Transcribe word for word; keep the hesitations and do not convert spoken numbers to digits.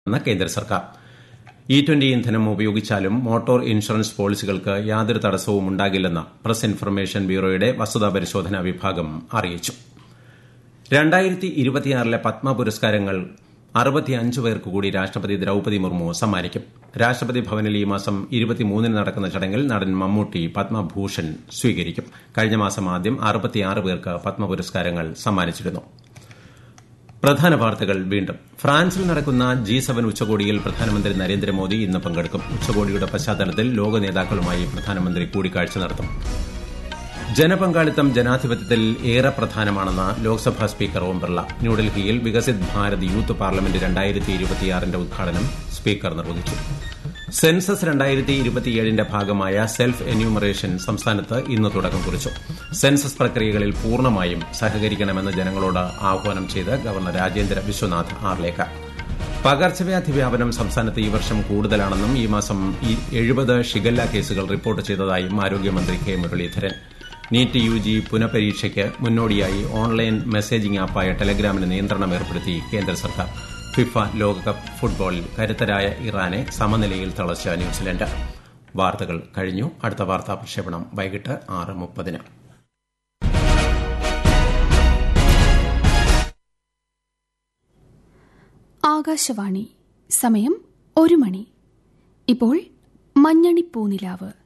എന്ന കേന്ദ്ര സർക്കാർ. ഇ ട്വന്റി ഇന്ധനം ഉപയോഗിച്ചാലും മോട്ടോർ ഇൻഷുറൻസ് പോളിസികൾക്ക് യാതൊരു തടസ്സവും ഉണ്ടാകില്ലെന്ന് പ്രസ് ഇൻഫർമേഷൻ ബ്യൂറോയുടെ വസ്തുതാ പരിശോധനാ വിഭാഗം അറിയിച്ചു. രണ്ടായിരത്തി ഇരുപത്തിയാറിലെ പത്മ പുരസ്കാരങ്ങൾ അറുപത്തിയഞ്ച് പേർക്ക് കൂടി രാഷ്ട്രപതി ദ്രൌപദി മുർമു സമ്മാനിക്കും. രാഷ്ട്രപതി ഭവനിൽ ഈ മാസം ഇരുപത്തിമൂന്നിന് നടക്കുന്ന ചടങ്ങിൽ നടൻ മമ്മൂട്ടി പത്മഭൂഷൺ സ്വീകരിക്കും. കഴിഞ്ഞ മാസം ആദ്യം അറുപത്തിയാറ് പേർക്ക് പത്മ പുരസ്കാരങ്ങൾ സമ്മാനിച്ചിരുന്നു. പ്രധാന വാർത്തകൾ വീണ്ടും. ഫ്രാൻസിൽ നടക്കുന്ന ജി സെവൻ ഉച്ചകോടിയിൽ പ്രധാനമന്ത്രി നരേന്ദ്രമോദി ഇന്ന് പങ്കെടുക്കും. ഉച്ചകോടിയുടെ പശ്ചാത്തലത്തിൽ ലോക നേതാക്കളുമായി പ്രധാനമന്ത്രി കൂടിക്കാഴ്ച നടത്തും. ജനപങ്കാളിത്തം ജനാധിപത്യത്തിൽ ഏറെ പ്രധാനമാണെന്ന് ലോക്സഭാ സ്പീക്കർ ഓം ബിർള. ന്യൂഡൽഹിയിൽ വികസിത് ഭാരത് യൂത്ത് പാർലമെന്റ് രണ്ടായിരത്തി ഇരുപത്തിയാറിന്റെ ഉദ്ഘാടനം സ്പീക്കർ നിർവഹിച്ചു. സെൻസസ് രണ്ടായിരത്തി ഇരുപത്തിയേഴിന്റെ ഭാഗമായ സെൽഫ് എന്യൂമറേഷൻ സംസ്ഥാനത്ത് ഇന്ന് തുടക്കം കുറിച്ചു. സെൻസസ് പ്രക്രിയകളിൽ പൂർണ്ണമായും സഹകരിക്കണമെന്ന് ജനങ്ങളോട് ആഹ്വാനം ചെയ്ത് ഗവർണർ രാജേന്ദ്ര വിശ്വനാഥ് ആർലേക്കർ. പകർച്ചവ്യാധി വ്യാപനം സംസ്ഥാനത്ത് ഈ വർഷം കൂടുതലാണെന്നും ഈ മാസം എഴുപത് ഷിഗല്ല കേസുകൾ റിപ്പോർട്ട് ചെയ്തതായും ആരോഗ്യമന്ത്രി K Muraleedharan. NEET U G പുനഃപരീക്ഷയ്ക്ക് മുന്നോടിയായി ഓൺലൈൻ മെസ്സേജിംഗ് ആപ്പായ ടെലഗ്രാമിന് നിയന്ത്രണം ഏർപ്പെടുത്തി കേന്ദ്ര സർക്കാർ. ഫിഫ ലോകകപ്പ് ഫുട്ബോളിൽ കരുത്തരായ ഇറാനെ സമനിലയിൽ തളച്ച ന്യൂസിലൻഡ്. വാർത്തകൾ കഴിഞ്ഞു. അടുത്ത വാർത്താ പ്രക്ഷേപണം വൈകിട്ട് ആറ് മുപ്പതിന്. ആകാശവാണി. സമയം ഒരു മണി. ഇപ്പോൾ മഞ്ഞണിപ്പൂനിലാവ്.